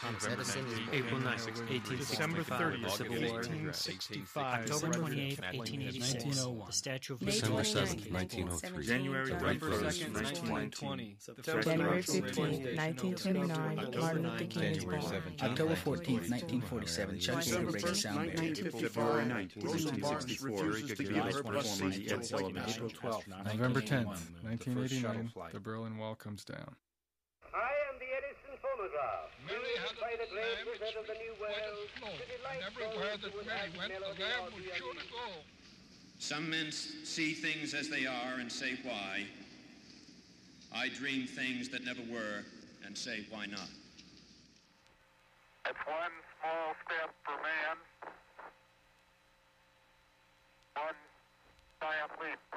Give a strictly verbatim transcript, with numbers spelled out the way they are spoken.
Thomas Edison is born. April ninth, eighteen December sixty-five, thirtieth, the Civil War. eighteen sixty-five. October twenty-eighth, eighteen eighty-six, nineteen oh one. the Statue of May Liberty. December twenty-ninth, seventh, nineteen oh three. January November first, second, nineteen twenty. January fifteenth, nineteen twenty-nine, Martin Luther King is born. October fourteenth, nineteen forty-seven, Chuck Yeager breaks sound barrier. February ninth, nineteen sixty-four, July performer Ed Sullivan. April twelfth, November tenth, nineteen eighty-nine, the Berlin Wall comes down. I am the Edison phonograph. Mary had by the a great lamb which wizard of the New went World, slow, to delight and everywhere those that who would Mary add went, the melody lamb or was the sure to unusual. go. Some men see things as they are and say why. I dream things that never were and say why not. It's one small step for man, one giant leap